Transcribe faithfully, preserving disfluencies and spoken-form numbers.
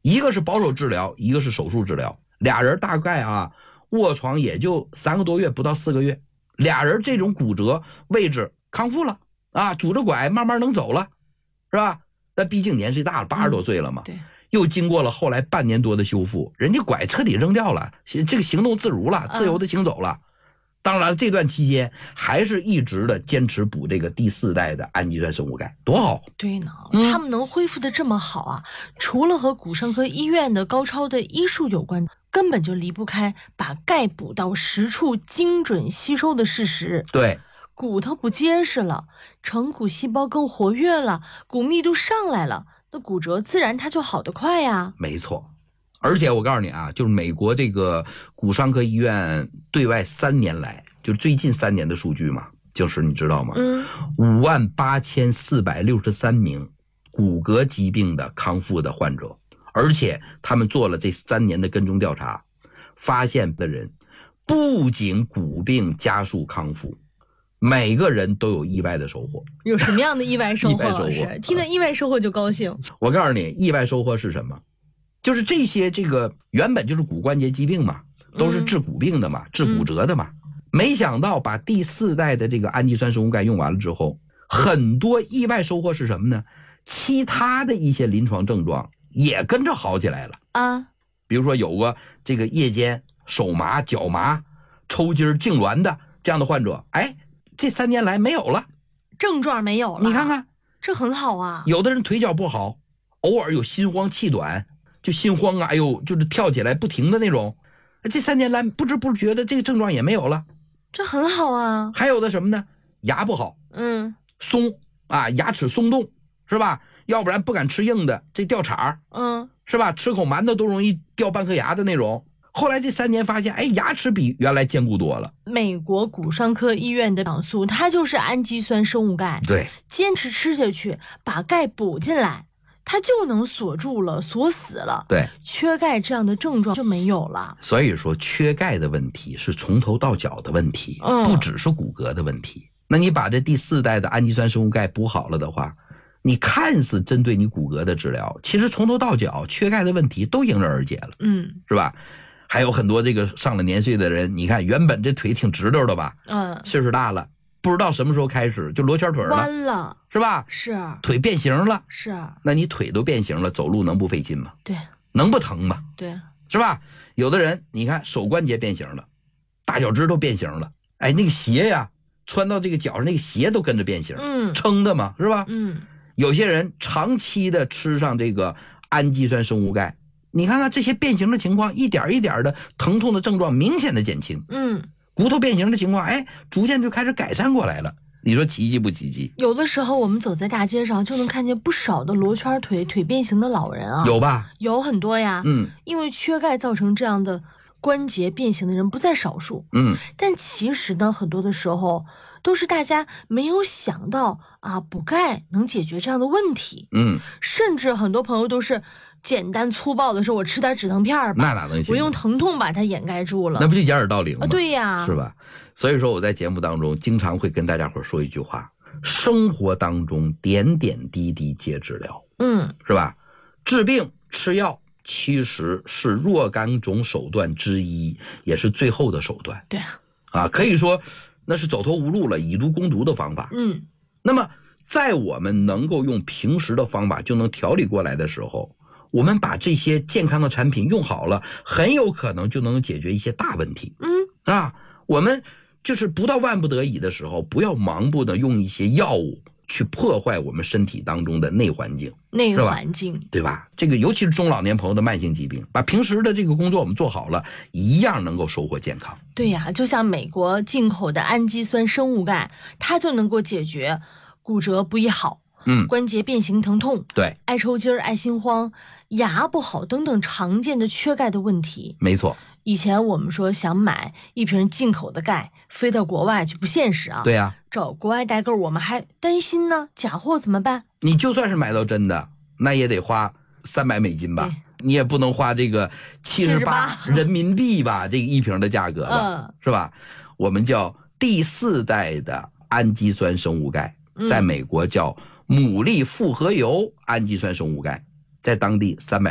一个是保守治疗，一个是手术治疗。俩人大概啊卧床也就三个多月，不到四个月，俩人这种骨折位置康复了啊，拄着拐慢慢能走了，是吧？但毕竟年岁大了，八十多岁了嘛。 对。 又经过了后来半年多的修复，人家拐彻底扔掉了，这个行动自如了，自由的行走了。当然这段期间还是一直的坚持补这个第四代的氨基酸生物钙，多好。 对呢、 嗯、 他们能恢复的这么好啊，除了和骨伤科医院的高超的医术有关，根本就离不开把钙补到实处精准吸收的事实。 对， 骨头不结实了，成骨细胞更活跃了，骨密度上来了，那骨折自然它就好得快呀。 没错。而且我告诉你啊，就是美国这个骨伤科医院对外三年来，就最近三年的数据嘛，静石你知道吗？ 嗯， 五万八千四百六十三名骨骼疾病的康复的患者，而且他们做了这三年的跟踪调查，发现的人不仅骨病加速康复，每个人都有意外的收获。 有什么样的意外收获？老师听到意外收获就高兴。 我告诉你，意外收获是什么？就是这些这个原本就是骨关节疾病嘛，都是治骨病的嘛，嗯、治骨折的嘛。没想到把第四代的这个氨基酸生物钙用完了之后，很多意外收获是什么呢？其他的一些临床症状也跟着好起来了啊。 比如说有个这个夜间手麻、脚麻、抽筋、痉挛的这样的患者，哎，这三年来没有了， 症状没有了。 你看看， 这很好啊。 有的人腿脚不好，偶尔有心慌气短。就心慌啊，哎呦，就是跳起来不停的那种，这三年来不知不觉的这个症状也没有了， 这很好啊。 还有的什么呢？牙不好， 嗯， 松啊，牙齿松动，是吧？要不然不敢吃硬的，这掉茬， 嗯， 是吧？吃口馒头都容易掉半颗牙的那种。后来这三年发现，哎，牙齿比原来坚固多了。 美国骨伤科医院的长素，它就是氨基酸生物钙， 对， 坚持吃下去，把钙补进来。它就能锁住了，锁死了。 对， 缺钙这样的症状就没有了。 所以说，缺钙的问题是从头到脚的问题， 嗯、 不只是骨骼的问题。那你把这第四代的氨基酸生物钙补好了的话，你看似针对你骨骼的治疗，其实从头到脚缺钙的问题都迎刃而解了。 嗯， 是吧？还有很多这个上了年岁的人，你看原本这腿挺直溜的吧， 嗯， 岁数大了。不知道什么时候开始就罗圈腿了， 弯了， 是吧？ 是， 腿变形了， 是。 那你腿都变形了，走路能不费劲吗？ 对， 能不疼吗？ 对， 是吧？有的人你看手关节变形了，大脚趾头变形了，哎，那个鞋呀，穿到这个脚上那个鞋都跟着变形， 嗯， 撑的嘛，是吧？ 嗯， 有些人长期的吃上这个氨基酸生物钙，你看看这些变形的情况，一点一点的疼痛的症状明显的减轻， 嗯。 骨头变形的情况，哎，逐渐就开始改善过来了。你说奇迹不奇迹？ 有的时候我们走在大街上，就能看见不少的罗圈腿、腿变形的老人啊。 有吧？ 有很多呀。 嗯， 因为缺钙造成这样的关节变形的人不在少数。 嗯， 但其实呢，很多的时候都是大家没有想到啊，补钙能解决这样的问题。 嗯， 甚至很多朋友都是简单粗暴的说，我吃点止疼片吧， 那哪能行？ 我用疼痛把它掩盖住了， 那不就掩耳盗铃吗？ 啊、对呀， 是吧？所以说我在节目当中经常会跟大家伙说一句话：生活当中点点滴滴皆治疗。 嗯， 是吧？治病吃药其实是若干种手段之一，也是最后的手段。 对啊， 啊，可以说那是走投无路了，以毒攻毒的方法。 嗯， 那么在我们能够用平时的方法就能调理过来的时候，我们把这些健康的产品用好了，很有可能就能解决一些大问题。 嗯， 啊，我们就是不到万不得已的时候，不要盲目的用一些药物去破坏我们身体当中的内环境， 内环境， 对吧？这个尤其是中老年朋友的慢性疾病，把平时的这个工作我们做好了，一样能够收获健康。 对呀、啊，就像美国进口的氨基酸生物钙，它就能够解决骨折不易好， 嗯， 关节变形疼痛， 对， 爱抽筋儿、爱心慌、牙不好等等常见的缺钙的问题。 没错。 以前我们说想买一瓶进口的钙，飞到国外去不现实啊。 对呀、啊， 找国外代购我们还担心呢，假货怎么办？ 你就算是买到真的，那也得花三百美金吧，你也不能花这个七十八人民币吧，这个一瓶的价格吧， 嗯， 是吧？我们叫第四代的氨基酸生物钙，在美国叫牡蛎复合油氨基酸生物钙，在当地三百。